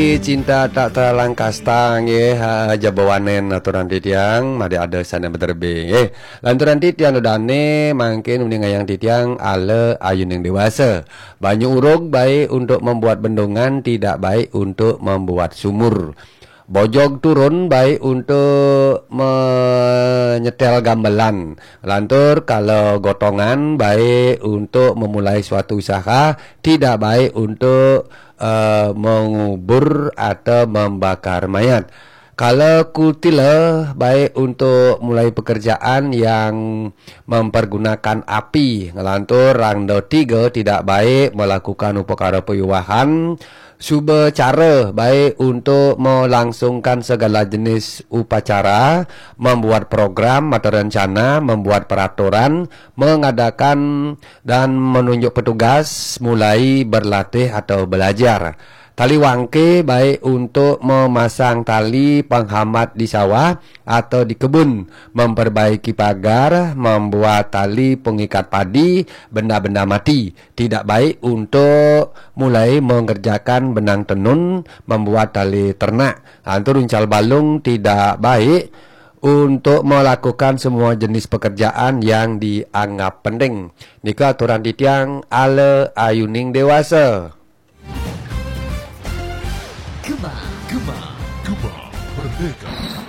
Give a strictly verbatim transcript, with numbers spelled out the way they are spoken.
Cinta tak terhalang kastang ye ha jabawanen aturan titiang made ada sana berterbing eh lanturan titiang dodane mangkin uning ayang titiang ale ayun yang dewasa banyu urug baik untuk membuat bendungan, tidak baik untuk membuat sumur. Bojog turun baik untuk menyetel gamelan. Lantur kalau gotongan baik untuk memulai suatu usaha, tidak baik untuk uh, mengubur atau membakar mayat. Kalau kutila baik untuk mulai pekerjaan yang mempergunakan api. Ngelantur rangdo tiga tidak baik melakukan upakara peyuwahan. Suba cara baik untuk melangsungkan segala jenis upacara, membuat program atau rencana, membuat peraturan, mengadakan dan menunjuk petugas, mulai berlatih atau belajar. Tali wangke baik untuk memasang tali penghambat di sawah atau di kebun, memperbaiki pagar, membuat tali pengikat padi, benda-benda mati. Tidak baik untuk mulai mengerjakan benang tenun, membuat tali ternak. Antur uncal balung tidak baik untuk melakukan semua jenis pekerjaan yang dianggap penting. Nika aturan titiang ale ayuning dewasa. Gema, Gema, Gema Merdeka.